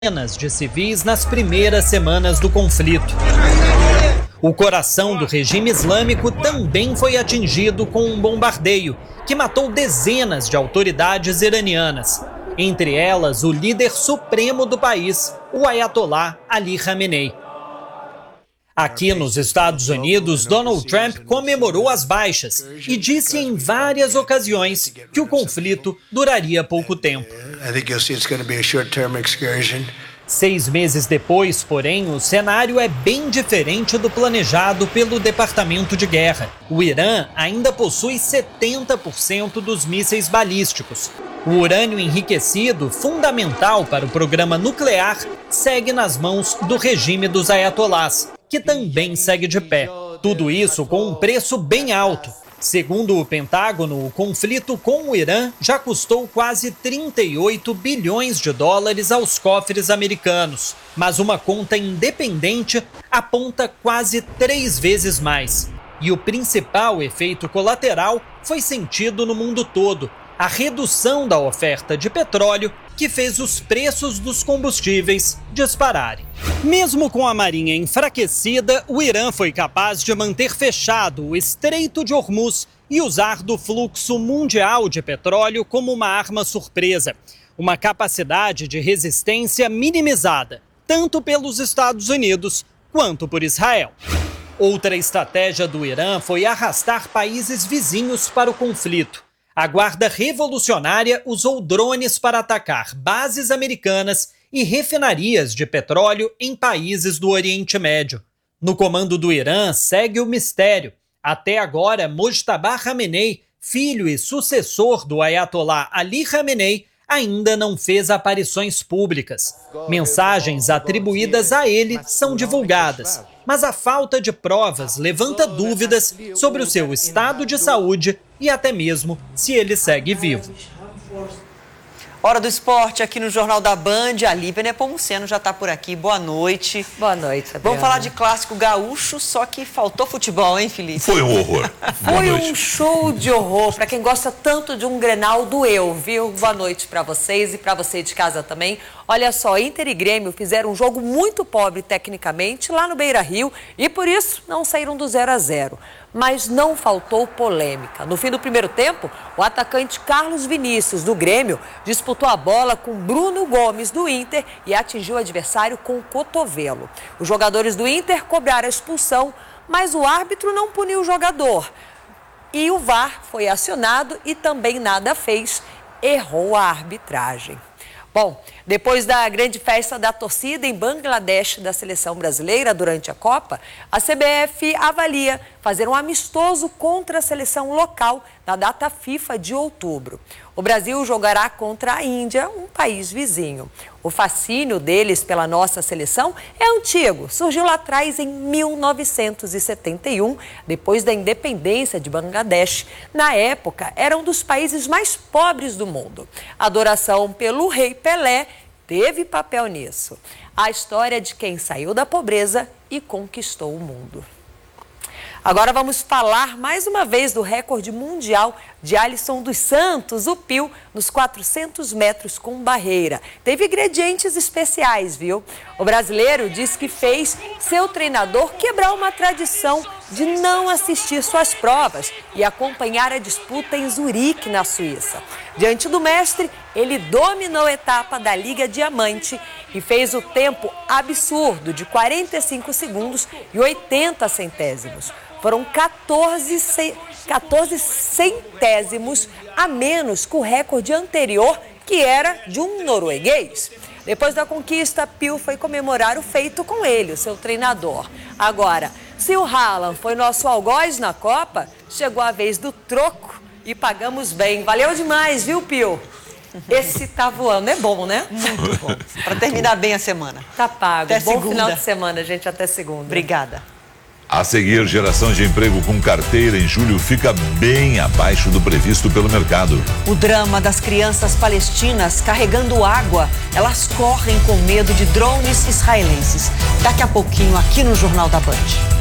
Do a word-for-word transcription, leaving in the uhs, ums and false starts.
Centenas de civis nas primeiras semanas do conflito. O coração do regime islâmico também foi atingido com um bombardeio que matou dezenas de autoridades iranianas, entre elas o líder supremo do país, o Ayatollah Ali Khamenei. Aqui nos Estados Unidos, Donald Trump comemorou as baixas e disse em várias ocasiões que o conflito duraria pouco tempo. Seis meses depois, porém, o cenário é bem diferente do planejado pelo Departamento de Guerra. O Irã ainda possui setenta por cento dos mísseis balísticos. O urânio enriquecido, fundamental para o programa nuclear, segue nas mãos do regime dos ayatolás, que também segue de pé. Tudo isso com um preço bem alto. Segundo o Pentágono, o conflito com o Irã já custou quase trinta e oito bilhões de dólares aos cofres americanos. Mas uma conta independente aponta quase três vezes mais. E o principal efeito colateral foi sentido no mundo todo: a redução da oferta de petróleo, que fez os preços dos combustíveis dispararem. Mesmo com a marinha enfraquecida, o Irã foi capaz de manter fechado o Estreito de Hormuz e usar do fluxo mundial de petróleo como uma arma surpresa. Uma capacidade de resistência minimizada, tanto pelos Estados Unidos quanto por Israel. Outra estratégia do Irã foi arrastar países vizinhos para o conflito. A Guarda Revolucionária usou drones para atacar bases americanas e refinarias de petróleo em países do Oriente Médio. No comando do Irã segue o mistério. Até agora, Mojtaba Khamenei, filho e sucessor do Ayatollah Ali Khamenei, ainda não fez aparições públicas. Mensagens atribuídas a ele são divulgadas, mas a falta de provas levanta dúvidas sobre o seu estado de saúde e até mesmo se ele segue vivo. Hora do esporte aqui no Jornal da Band. A Lívia Nepomuceno já está por aqui. Boa noite. Boa noite, Sabrina. Vamos falar de clássico gaúcho, só que faltou futebol, hein, Felipe? Foi um horror. Foi um show de horror. Para quem gosta tanto de um Grenal, doeu, viu? Boa noite para vocês e para você de casa também. Olha só, Inter e Grêmio fizeram um jogo muito pobre tecnicamente lá no Beira-Rio e por isso não saíram do zero a zero. Mas não faltou polêmica. No fim do primeiro tempo, o atacante Carlos Vinícius, do Grêmio, disputou a bola com Bruno Gomes, do Inter, e atingiu o adversário com o cotovelo. Os jogadores do Inter cobraram a expulsão, mas o árbitro não puniu o jogador. E o V A R foi acionado e também nada fez, errou a arbitragem. Bom, depois da grande festa da torcida em Bangladesh da seleção brasileira durante a Copa, a C B F avalia fazer um amistoso contra a seleção local na data FIFA de outubro. O Brasil jogará contra a Índia, um país vizinho. O fascínio deles pela nossa seleção é antigo, surgiu lá atrás em mil novecentos e setenta e um, depois da independência de Bangladesh. Na época, era um dos países mais pobres do mundo. A adoração pelo rei Pelé teve papel nisso. A história de quem saiu da pobreza e conquistou o mundo. Agora vamos falar mais uma vez do recorde mundial de Alisson dos Santos, o Pio, nos quatrocentos metros com barreira. Teve ingredientes especiais, viu? O brasileiro diz que fez seu treinador quebrar uma tradição de não assistir suas provas e acompanhar a disputa em Zurique, na Suíça. Diante do mestre, ele dominou a etapa da Liga Diamante e fez o tempo absurdo de quarenta e cinco segundos e oitenta centésimos. Foram quatorze centésimos a menos que o recorde anterior, que era de um norueguês. Depois da conquista, Pio foi comemorar o feito com ele, o seu treinador. Agora, se o Haaland foi nosso algoz na Copa, chegou a vez do troco e pagamos bem. Valeu demais, viu, Pio? Esse tá voando, é bom, né? Muito bom. Para terminar bem a semana. Tá pago. Até bom segunda. Final de semana, gente. Até segunda. Obrigada. A seguir, geração de emprego com carteira em julho fica bem abaixo do previsto pelo mercado. O drama das crianças palestinas carregando água. Elas correm com medo de drones israelenses. Daqui a pouquinho aqui no Jornal da Band.